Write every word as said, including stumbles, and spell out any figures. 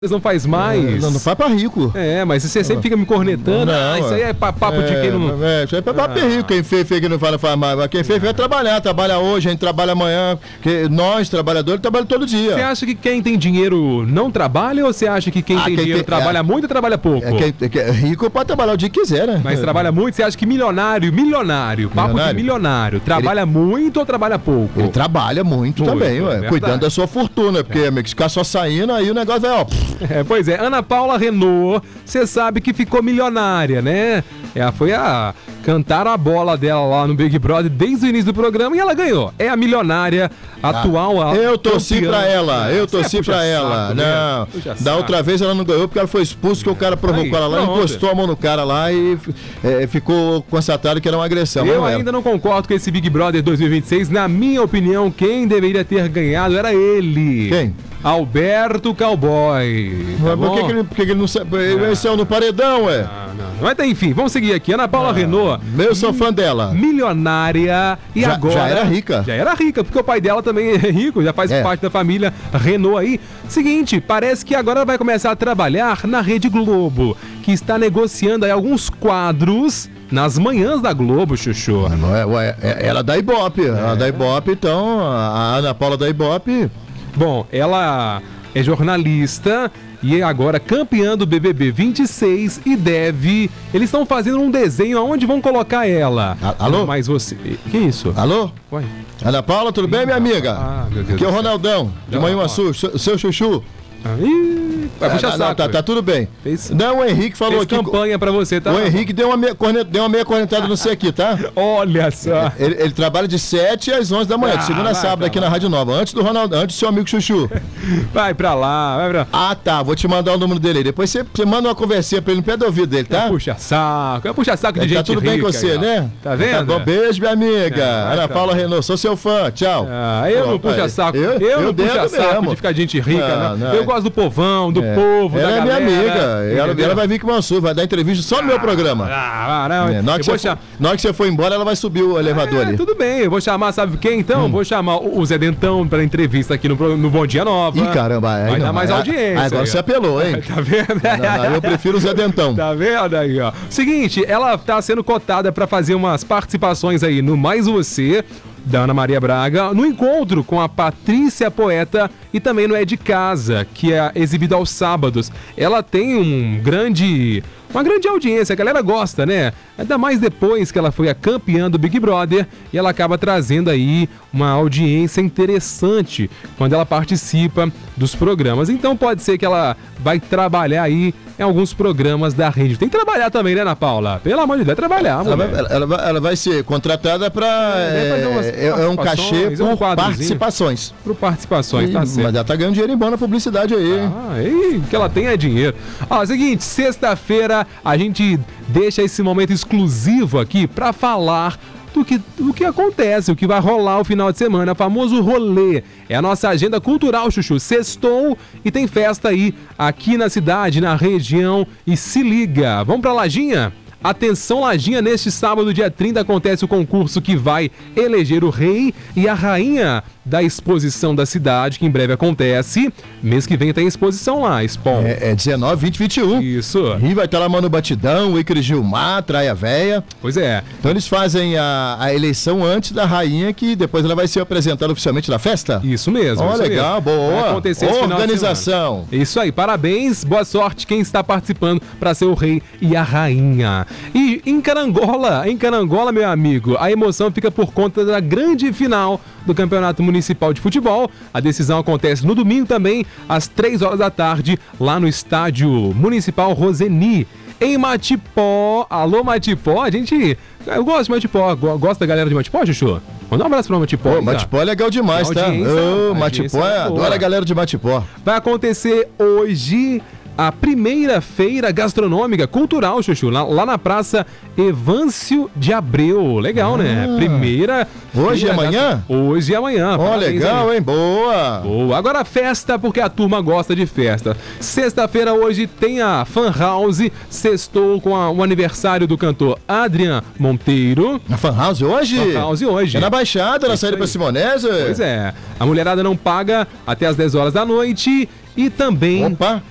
não faz mais. Não, não faz pra rico. É, mas você sempre fica me cornetando. Não, ah, isso aí é papo é, de quem não... É, isso aí é papo ah. rico. Quem fez, fez que não faz, não faz mais. Quem fez, vai trabalhar. Trabalha hoje, a gente trabalha amanhã. Que nós, trabalhadores, trabalhamos todo dia. Você acha que quem tem dinheiro não trabalha ou você acha que quem ah, tem quem dinheiro tem, trabalha é, muito ou trabalha pouco? É, quem, quem, rico pode trabalhar o dia que quiser, né? Mas é. trabalha muito, você acha que milionário, milionário, papo milionário? de milionário, trabalha ele, muito ou trabalha pouco? Ele trabalha muito, muito também, ué. É cuidando da sua fortuna, porque, é. amigo, se ficar só saindo, aí o negócio vai, ó. É, pois é, Ana Paula Renault, você sabe que ficou milionária, né? Ela foi a... Cantaram a bola dela lá no Big Brother desde o início do programa e ela ganhou. É a milionária atual. Ah, eu torci campeã. pra ela, eu torci é, pra ela. Saco, não, né? Da outra vez ela não ganhou porque ela foi expulsa, que o cara provocou Aí, ela lá, pronto. encostou a mão no cara lá e é, ficou constatado que era uma agressão. Eu não ainda não concordo com esse Big Brother dois mil e vinte e seis. Na minha opinião, quem deveria ter ganhado era ele. Quem? Alberto Cowboy. Tá por que, que ele, por que, que ele não sabe? Ele venceu no paredão, ué. Não, não. Mas enfim, vamos seguir aqui. Ana Paula ah, Renault. Eu sou fã dela. Milionária e já, agora. Já era rica. Já era rica, porque o pai dela também é rico, já faz é. parte da família Renault aí. Seguinte, parece que agora vai começar a trabalhar na Rede Globo, que está negociando aí alguns quadros nas manhãs da Globo, Chuchu. Ué, ué, ela da Ibope. É. Ela da Ibope, então, a Ana Paula da Ibope. Bom, ela é jornalista e é agora campeã do B B B vinte e seis e deve... Eles estão fazendo um desenho aonde vão colocar ela. A, alô? Mas você... Que isso? Alô? Ué? Ana Paula, tudo bem, minha amiga? Ah, meu Deus. Aqui é o Ronaldão, de Manhuaçu, seu Chuchu. Ih, vai puxar ah, saco. Não, tá, tá tudo bem. Fez, não, o Henrique falou fez aqui. campanha pra você, tá? O Henrique deu uma meia, cornet, deu uma meia cornetada no você aqui, tá? Olha só. Ele, ele trabalha de sete às onze da manhã, ah, de segunda a sábado aqui lá. na Rádio Nova, antes do Ronaldo, antes do seu amigo Chuchu. Vai pra lá, vai pra lá. Ah, tá, vou te mandar o número dele aí. Depois você, você manda uma conversinha pra ele no pé do ouvido dele, tá? Puxa saco, é puxa saco de é, gente Tá tudo rica, bem com você, aí, né? Tá vendo? Tá bom, beijo, minha amiga. É, Ana tá Paula bem. Renault, sou seu fã, tchau. Ah, eu não puxa saco, eu, eu, eu não puxa saco mesmo. de ficar gente rica, não, não. Eu gosto do povão, do é. povo. Ela é galera, minha amiga, ela, ela vai vir com o Mansur, vai dar entrevista só no ah, meu programa. Ah, não, é, na, hora que cham... na hora que você for embora, ela vai subir o elevador é, ali. Tudo bem, eu vou chamar, sabe quem então? Hum. Vou chamar o Zé Dentão para entrevista aqui no, no Bom Dia Nova. Ih, caramba, vai não, dar mais é, audiência. Agora aí, você apelou, hein? Tá vendo? Não, não, eu prefiro o Zé Dentão. Tá vendo aí, ó? Seguinte, ela tá sendo cotada para fazer umas participações aí no Mais Você, da Ana Maria Braga, no encontro com a Patrícia Poeta e também no É de Casa, que é exibido aos sábados. Ela tem um grande... Uma grande audiência, a galera gosta, né? Ainda mais depois que ela foi a campeã do Big Brother e ela acaba trazendo aí uma audiência interessante quando ela participa dos programas. Então pode ser que ela vai trabalhar aí em alguns programas da rede. Tem que trabalhar também, né, Ana Paula? Pelo amor de Deus, trabalhar, ela vai, ela, vai, ela vai ser contratada para... É, é, é um cachê por um participações. Por participações, e, tá certo. Mas ela tá ganhando dinheiro em bom na publicidade aí. Ah, e o que ela tem é dinheiro. Ó, seguinte, sexta-feira a gente deixa esse momento exclusivo aqui para falar do que, do que acontece, o que vai rolar o final de semana, o famoso rolê. É a nossa agenda cultural, Chuchu. Sextou e tem festa aí aqui na cidade, na região. E se liga, vamos pra Lajinha? Atenção, Lajinha, neste sábado, dia trinta, acontece o concurso que vai eleger o rei e a rainha da exposição da cidade, que em breve acontece. Mês que vem tem exposição lá, Spawn. É, é dezenove, vinte, vinte e um. Isso. E vai estar lá Mano Batidão, Ícaro Gilmar, Traia Véia. Pois é. Então eles fazem a, a eleição antes da rainha, que depois ela vai ser apresentada oficialmente na festa? Isso mesmo. Ó, isso legal, mesmo. boa. Vai acontecer esse organização. Isso aí, parabéns, boa sorte quem está participando para ser o rei e a rainha. E em Carangola, em Carangola, meu amigo, a emoção fica por conta da grande final do Campeonato Municipal de Futebol. A decisão acontece no domingo também, às três horas da tarde, lá no Estádio Municipal Roseni, em Matipó. Alô, Matipó, a gente... Eu gosto de Matipó, gosto da galera de Matipó, Chuchu? Manda um abraço pra Matipó. Pô, Matipó é legal demais, tá? Ô, Matipó, adora a galera de Matipó. Vai acontecer hoje a primeira feira gastronômica cultural, Chuchu, lá, lá na Praça Evâncio de Abreu. Legal, ah, né? Primeira. Hoje e amanhã? Gastro... Hoje e amanhã. Ó, oh, legal, aí. Hein? Boa. Boa. Agora festa, porque a turma gosta de festa. Sexta-feira hoje tem a Fan House. Sextou com a, o aniversário do cantor Adrian Monteiro. A Fan House hoje? Fan House hoje. É na Baixada, na saída pra Simonese? Pois é. A mulherada não paga até as dez horas da noite. E também Opa.